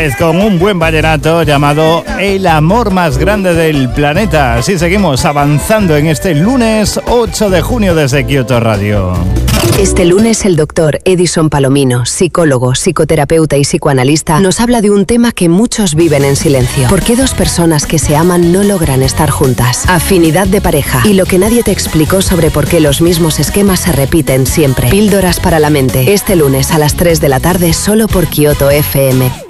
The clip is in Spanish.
Con un buen vallenato llamado El amor más grande del planeta. Así seguimos avanzando en este lunes 8 de junio desde Kyoto Radio. Este lunes el doctor Edison Palomino, psicólogo, psicoterapeuta y psicoanalista, nos habla de un tema que muchos viven en silencio. ¿Por qué dos personas que se aman no logran estar juntas? Afinidad de pareja y lo que nadie te explicó sobre por qué los mismos esquemas se repiten siempre. Píldoras para la mente. Este lunes a las 3 de la tarde solo por Kyoto FM.